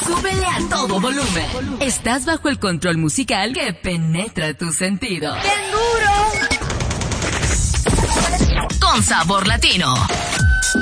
súbele a todo volumen. Estás bajo el control musical que penetra tu sentido. ¡Bien duro! Con sabor latino.